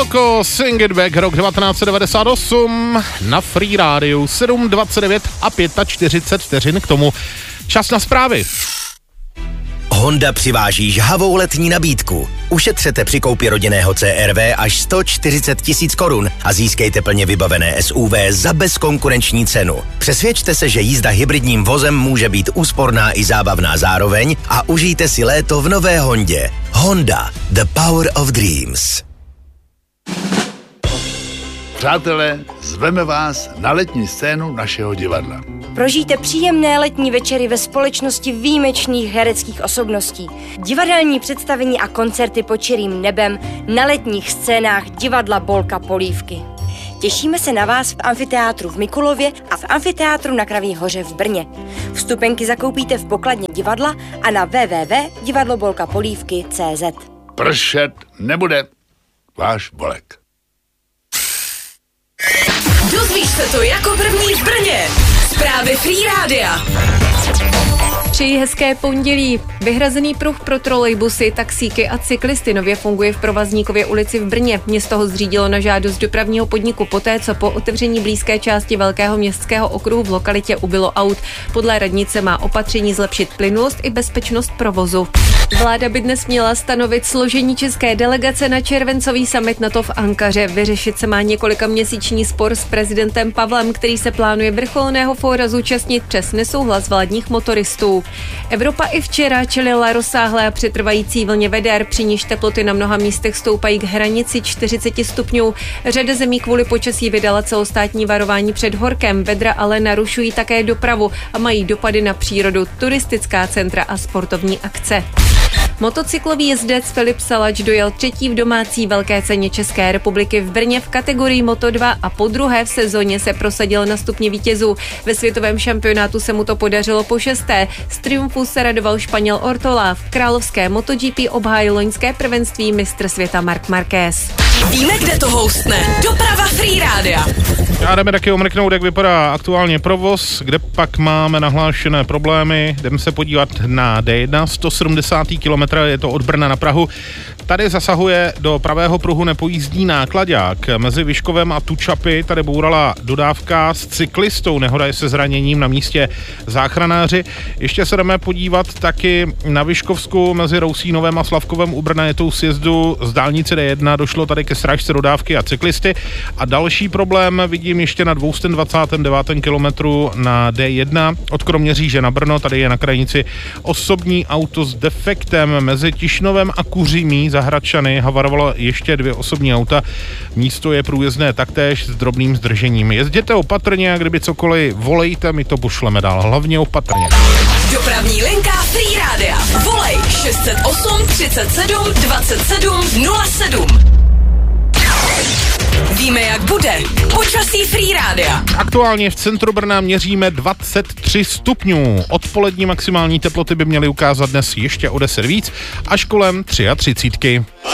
Volko, Sing It Back, rok 1998 na Free Rádiu, 7:29 a 45 vteřin k tomu. Čas na zprávy. Honda přiváží žhavou letní nabídku. Ušetřete při koupi rodinného CR-V až 140 000 korun a získejte plně vybavené SUV za bezkonkurenční cenu. Přesvědčte se, že jízda hybridním vozem může být úsporná i zábavná zároveň a užijte si léto v nové Hondě. Honda, the power of dreams. Přátelé, zveme vás na letní scénu našeho divadla. Prožijte příjemné letní večery ve společnosti výjimečných hereckých osobností. Divadelní představení a koncerty pod čirým nebem na letních scénách divadla Bolka Polívky. Těšíme se na vás v amfiteátru v Mikulově a v amfiteátru na Kraví hoře v Brně. Vstupenky zakoupíte v pokladně divadla a na www.divadlobolkapolívky.cz. Pršet nebude. Váš Bolek. Dozvíš se to jako první v Brně. Zprávy Free Rádia. Přeji hezké pondělí. Vyhrazený pruh pro trolejbusy, taxíky a cyklisty nově funguje v Provazníkově ulici v Brně. Město ho zřídilo na žádost dopravního podniku poté, co po otevření blízké části velkého městského okruhu v lokalitě ubylo aut. Podle radnice má opatření zlepšit plynulost i bezpečnost provozu. Vláda by dnes měla stanovit složení české delegace na červencový summit NATO v Ankaře. Vyřešit se má několikaměsíční spor s prezidentem Pavlem, který se plánuje vrcholného fóra zúčastnit přes nesouhlas vládních motoristů. Evropa i včera čelila rozsáhlé a přetrvající vlně veder, při níž teploty na mnoha místech stoupají k hranici 40 stupňů. Řada zemí kvůli počasí vydala celostátní varování před horkem. Vedra ale narušují také dopravu a mají dopady na přírodu, turistická centra a sportovní akce. Motocyklový jezdec Filip Salač dojel třetí v domácí velké ceně České republiky v Brně v kategorii Moto2 a podruhé v sezóně se prosadil na stupni vítězů. Ve světovém šampionátu se mu to podařilo po 6. Z triumfu se radoval Španěl Ortola. V královské MotoGP obhájil loňské prvenství mistr světa Marc Marquez. Víme, kde to houstne. Doprava Free Rádia. A jdeme taky omrknout, jak vypadá aktuálně provoz, kde pak máme nahlášené problémy. Jdeme se podívat na D1, 170. kilometr, je to od Brna na Prahu. Tady zasahuje do pravého pruhu nepojízdní náklaďák. Mezi Vyškovem a Tučapy tady bourala dodávka s cyklistou. Nehoda je se zraněním, na místě záchranáři. Ještě se jdeme podívat taky na Vyškovsku mezi Rousínovem a Slavkovem u Brna. Je to sjezdu z dálnice D1, došlo tady ke srážce dodávky a cyklisty. A další problém vidím ještě na 229. kilometru na D1 od Kroměříže na Brno. Tady je na krajnici osobní auto s defektem. Mezi Tišnovem a Kuřimí za Hradčany havarovalo ještě 2 osobní auta. Místo je průjezdné taktéž s drobným zdržením. Jezděte opatrně a kdyby cokoliv volejte, my to pošleme dál. Hlavně opatrně. Dopravní linka Free Rádia. Volej 608 37 27 07. Víme, jak bude. Počasí Free Rádia. Aktuálně v centru Brna měříme 23 stupňů. Odpolední maximální teploty by měly ukázat dnes ještě o 10 víc, až kolem 33.